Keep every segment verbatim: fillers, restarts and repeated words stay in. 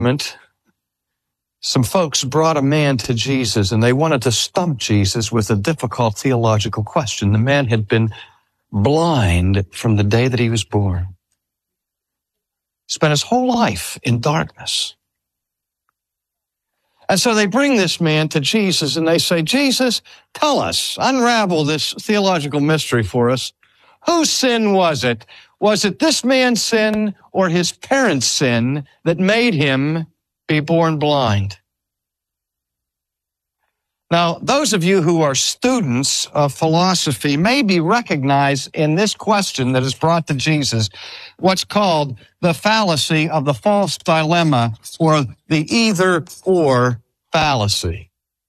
some folks brought a man to Jesus, and they wanted to stump Jesus with a difficult theological question. The man had been blind from the day that he was born. Spent his whole life in darkness. And so they bring this man to Jesus, and they say, Jesus, tell us, unravel this theological mystery for us. Whose sin was it? Was it this man's sin or his parents' sin that made him be born blind? Now, those of you who are students of philosophy maybe recognize in this question that is brought to Jesus what's called the fallacy of the false dilemma, or the either-or fallacy.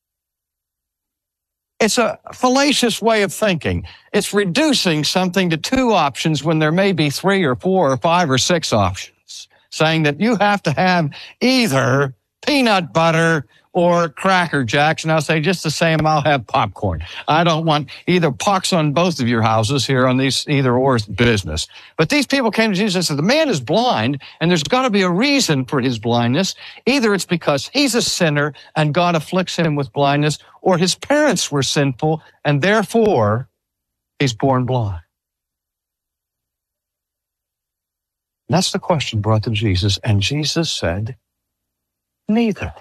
It's a fallacious way of thinking. It's reducing something to two options when there may be three or four or five or six options, saying that you have to have either peanut butter or Cracker Jacks, and I'll say just the same, I'll have popcorn. I don't want either pox on both of your houses here on these either-or business. But these people came to Jesus and said, the man is blind, and there's got to be a reason for his blindness. Either it's because he's a sinner and God afflicts him with blindness, or his parents were sinful, and therefore he's born blind. And that's the question brought to Jesus, and Jesus said, neither.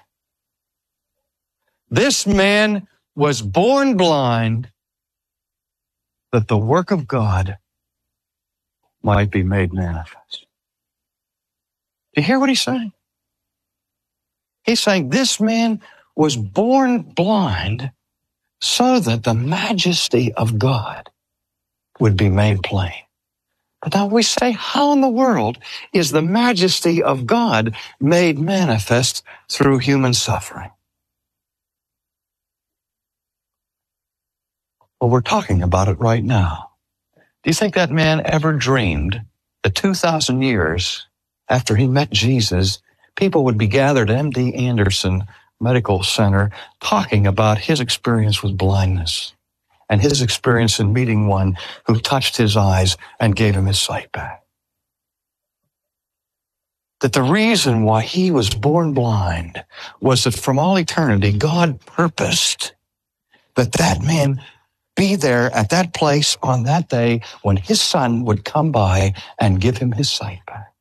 This man was born blind that the work of God might be made manifest. Do you hear what he's saying? He's saying this man was born blind so that the majesty of God would be made plain. But now we say, how in the world is the majesty of God made manifest through human suffering? Well, we're talking about it right now. Do you think that man ever dreamed that two thousand years after he met Jesus, people would be gathered at M D Anderson Medical Center talking about his experience with blindness and his experience in meeting one who touched his eyes and gave him his sight back? That the reason why he was born blind was that from all eternity, God purposed that that man be there at that place on that day when his son would come by and give him his sight back.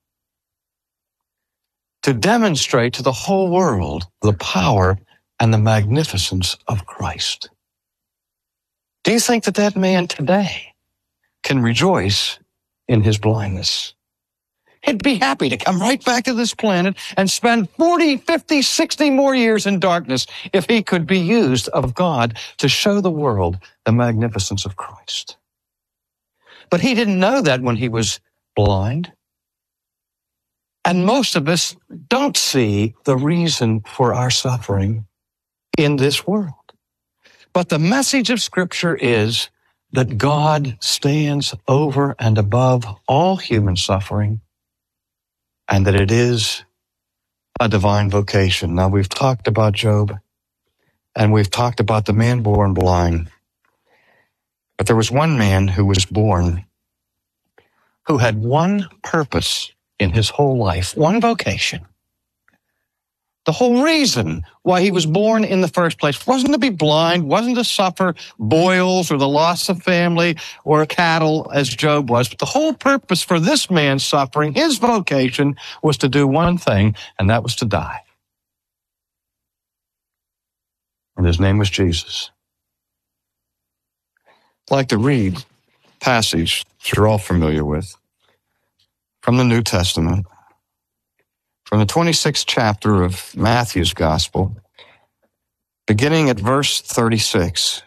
To demonstrate to the whole world the power and the magnificence of Christ. Do you think that that man today can rejoice in his blindness? He'd be happy to come right back to this planet and spend forty, fifty, sixty more years in darkness if he could be used of God to show the world the magnificence of Christ. But he didn't know that when he was blind. And most of us don't see the reason for our suffering in this world. But the message of Scripture is that God stands over and above all human suffering, and that it is a divine vocation. Now, we've talked about Job, and we've talked about the man born blind. But there was one man who was born who had one purpose in his whole life, one vocation. The whole reason why he was born in the first place wasn't to be blind, wasn't to suffer boils or the loss of family or cattle as Job was. But the whole purpose for this man's suffering, his vocation, was to do one thing, and that was to die. And his name was Jesus. I'd like to read a passage that you're all familiar with from the New Testament, from the twenty-sixth chapter of Matthew's Gospel, beginning at verse thirty-six,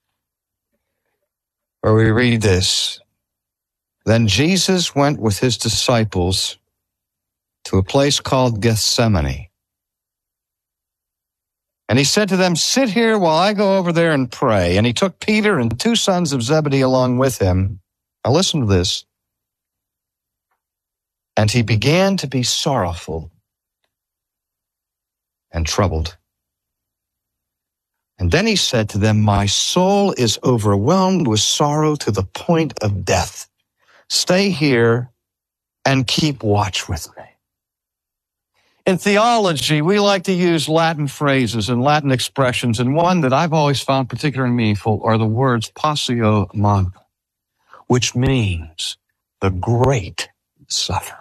where we read this. Then Jesus went with his disciples to a place called Gethsemane. And he said to them, sit here while I go over there and pray. And he took Peter and two sons of Zebedee along with him. Now listen to this. And he began to be sorrowful and troubled. And then he said to them, my soul is overwhelmed with sorrow to the point of death. Stay here and keep watch with me. In theology, we like to use Latin phrases and Latin expressions, and one that I've always found particularly meaningful are the words passio magna, which means the great suffering.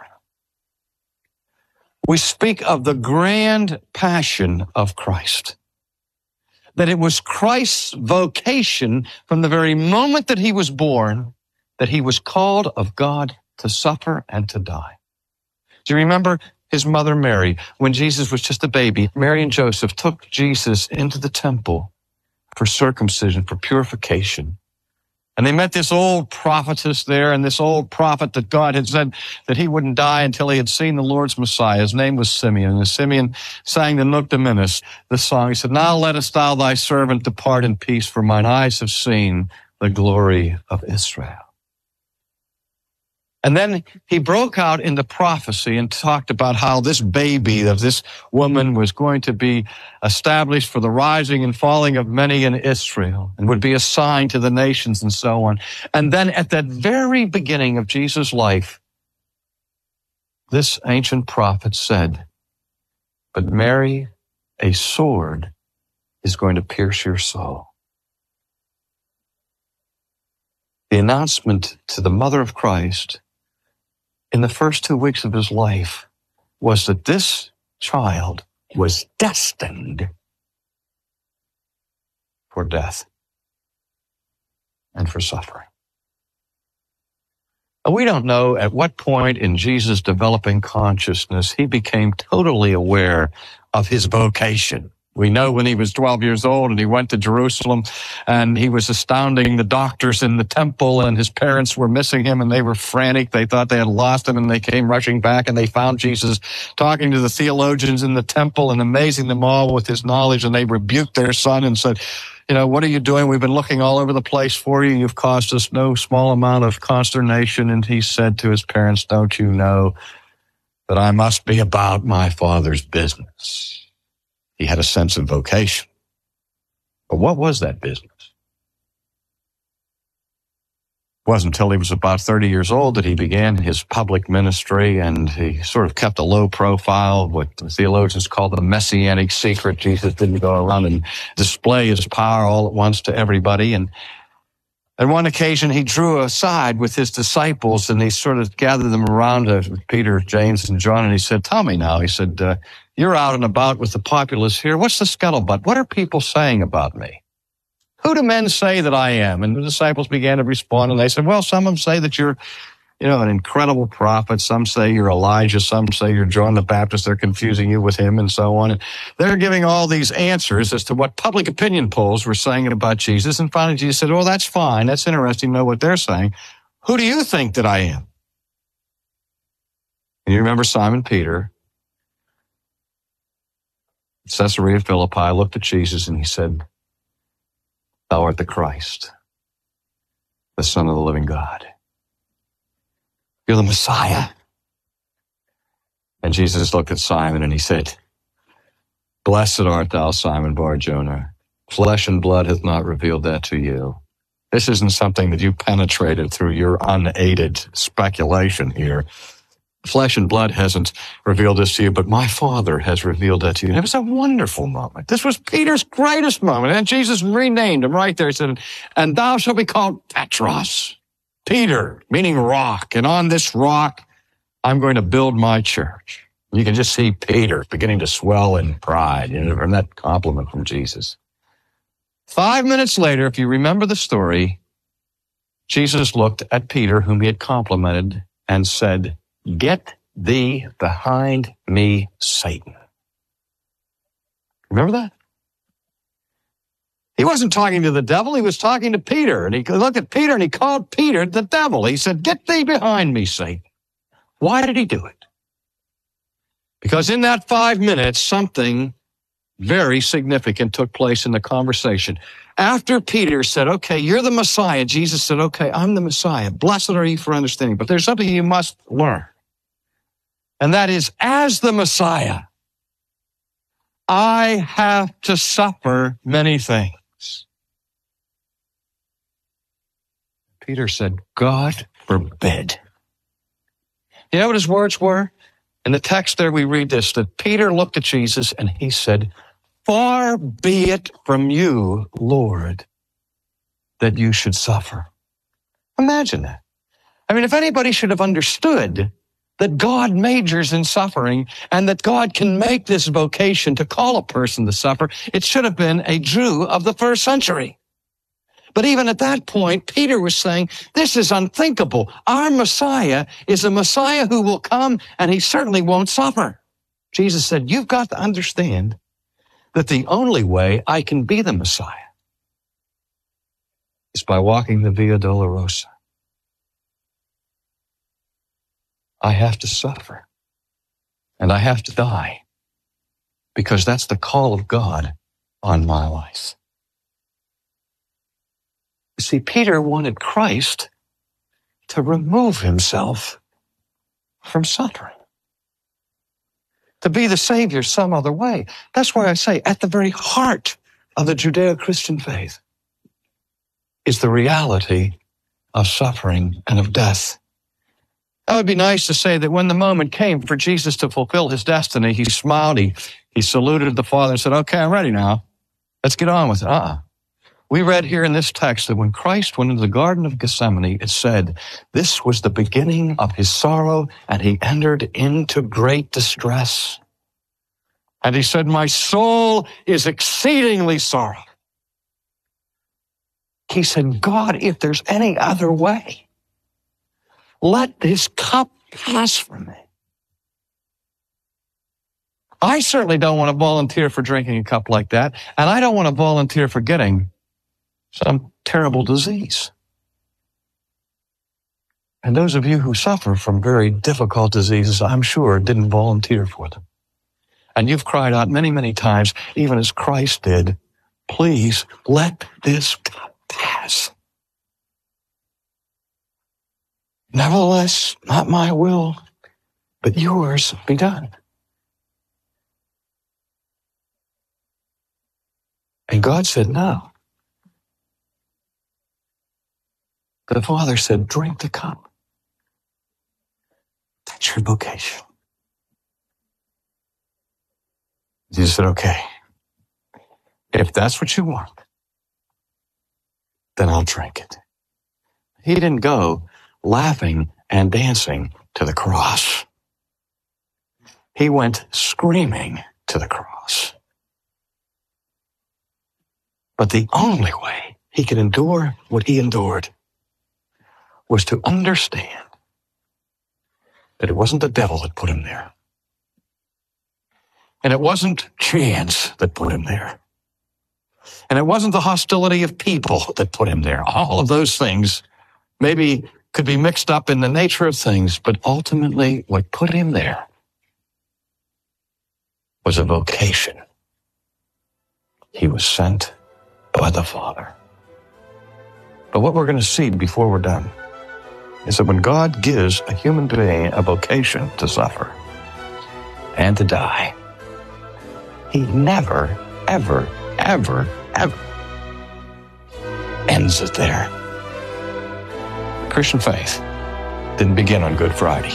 We speak of the grand passion of Christ, that it was Christ's vocation from the very moment that he was born, that he was called of God to suffer and to die. Do you remember his mother Mary, when Jesus was just a baby? Mary and Joseph took Jesus into the temple for circumcision, for purification. And they met this old prophetess there, and this old prophet that God had said that he wouldn't die until he had seen the Lord's Messiah. His name was Simeon. And Simeon sang the Nunc Dimittis, the song. He said, "Now lettest thou thy servant depart in peace, for mine eyes have seen the glory of Israel." And then he broke out into prophecy and talked about how this baby of this woman was going to be established for the rising and falling of many in Israel and would be a sign to the nations and so on. And then at that very beginning of Jesus' life, this ancient prophet said, "But Mary, a sword is going to pierce your soul." The announcement to the mother of Christ in the first two weeks of his life was that this child was destined for death and for suffering. We don't know at what point in Jesus' developing consciousness he became totally aware of his vocation. We know when he was twelve years old and he went to Jerusalem and he was astounding the doctors in the temple, and his parents were missing him and they were frantic. They thought they had lost him, and they came rushing back and they found Jesus talking to the theologians in the temple and amazing them all with his knowledge. And they rebuked their son and said, "You know, what are you doing? We've been looking all over the place for you. You've caused us no small amount of consternation." And he said to his parents, "Don't you know that I must be about my Father's business?" He had a sense of vocation. But what was that business? It wasn't until he was about thirty years old that he began his public ministry, and he sort of kept a low profile, what the theologians call the messianic secret. Jesus didn't go around and display his power all at once to everybody. And on one occasion, he drew aside with his disciples, and he sort of gathered them around, uh, Peter, James, and John, and he said, "Tell me now," he said, uh, "you're out and about with the populace here. What's the scuttlebutt? What are people saying about me? Who do men say that I am?" And the disciples began to respond, and they said, "Well, some of them say that you're, you know, an incredible prophet. Some say you're Elijah. Some say you're John the Baptist. They're confusing you with him," and so on. And they're giving all these answers as to what public opinion polls were saying about Jesus. And finally, Jesus said, "Oh, that's fine. That's interesting to know what they're saying. Who do you think that I am?" And you remember Simon Peter, Caesarea Philippi, looked at Jesus and he said, "Thou art the Christ, the Son of the living God. You're the Messiah." And Jesus looked at Simon and he said, "Blessed art thou, Simon Bar-Jonah. Flesh and blood hath not revealed that to you." This isn't something that you penetrated through your unaided speculation here. Flesh and blood hasn't revealed this to you, but my Father has revealed that to you. And it was a wonderful moment. This was Peter's greatest moment. And Jesus renamed him right there. He said, "And thou shalt be called Petros." Peter, meaning rock. "And on this rock, I'm going to build my church." You can just see Peter beginning to swell in pride, you know, from that compliment from Jesus. Five minutes later, if you remember the story, Jesus looked at Peter, whom he had complimented, and said, "Get thee behind me, Satan." Remember that? He wasn't talking to the devil. He was talking to Peter. And he looked at Peter and he called Peter the devil. He said, "Get thee behind me, Satan." Why did he do it? Because in that five minutes, something very significant took place in the conversation. After Peter said, "Okay, you're the Messiah," Jesus said, "Okay, I'm the Messiah. Blessed are you for understanding. But there's something you must learn. And that is, as the Messiah, I have to suffer many things." Peter said, "God forbid." You know what his words were? In the text there we read this, that Peter looked at Jesus and he said, "Far be it from you, Lord, that you should suffer." Imagine that. I mean, if anybody should have understood that God majors in suffering and that God can make this vocation to call a person to suffer, it should have been a Jew of the first century. But even at that point, Peter was saying, this is unthinkable. Our Messiah is a Messiah who will come and he certainly won't suffer. Jesus said, you've got to understand that the only way I can be the Messiah is by walking the Via Dolorosa. I have to suffer and I have to die because that's the call of God on my life. You see, Peter wanted Christ to remove himself from suffering, to be the Savior some other way. That's why I say at the very heart of the Judeo-Christian faith is the reality of suffering and of death. That would be nice to say that when the moment came for Jesus to fulfill his destiny, he smiled, he, he saluted the Father and said, okay, I'm ready now. Let's get on with it. Uh-uh. We read here in this text that when Christ went into the Garden of Gethsemane, it said, this was the beginning of his sorrow, and he entered into great distress. And he said, my soul is exceedingly sorrowful. He said, God, if there's any other way, let this cup pass from me. I certainly don't want to volunteer for drinking a cup like that, and I don't want to volunteer for getting some terrible disease. And those of you who suffer from very difficult diseases, I'm sure, didn't volunteer for them. And you've cried out many, many times, even as Christ did, please let this cup pass. Nevertheless, not my will, but yours be done. And God said, no. The Father said, drink the cup. That's your vocation. Jesus said, okay, if that's what you want, then I'll drink it. He didn't go laughing and dancing to the cross. He went screaming to the cross. But the only way he could endure what he endured was to understand that it wasn't the devil that put him there. And it wasn't chance that put him there. And it wasn't the hostility of people that put him there. All of those things maybe could be mixed up in the nature of things, but ultimately what put him there was a vocation. He was sent by the Father. But what we're going to see before we're done is that when God gives a human being a vocation to suffer and to die, he never, ever, ever, ever ends it there. Christian faith didn't begin on Good Friday.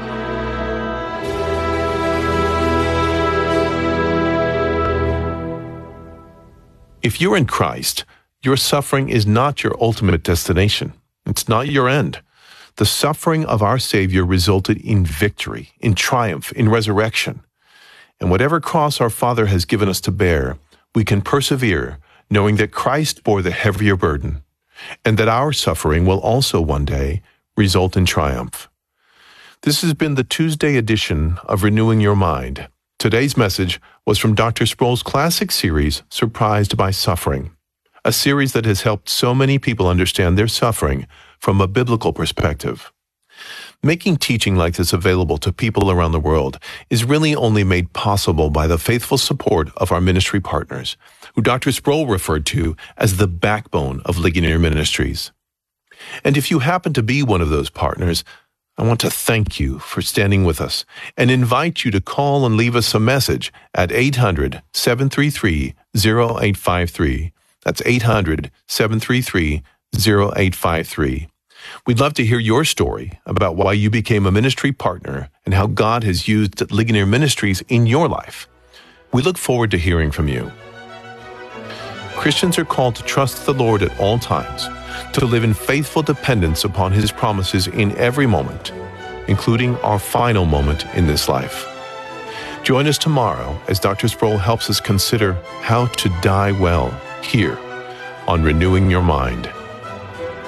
If you're in Christ, your suffering is not your ultimate destination. It's not your end. The suffering of our Savior resulted in victory, in triumph, in resurrection. And whatever cross our Father has given us to bear, we can persevere, knowing that Christ bore the heavier burden, and that our suffering will also one day result in triumph. This has been the Tuesday edition of Renewing Your Mind. Today's message was from Doctor Sproul's classic series, Surprised by Suffering, a series that has helped so many people understand their suffering from a biblical perspective. Making teaching like this available to people around the world is really only made possible by the faithful support of our ministry partners, who Doctor Sproul referred to as the backbone of Ligonier Ministries. And if you happen to be one of those partners, I want to thank you for standing with us and invite you to call and leave us a message at eight hundred, seven three three, zero eight five three. That's eight hundred, seven three three, zero eight five three. We'd love to hear your story about why you became a ministry partner and how God has used Ligonier Ministries in your life. We look forward to hearing from you. Christians are called to trust the Lord at all times, to live in faithful dependence upon His promises in every moment, including our final moment in this life. Join us tomorrow as Doctor Sproul helps us consider how to die well here on Renewing Your Mind.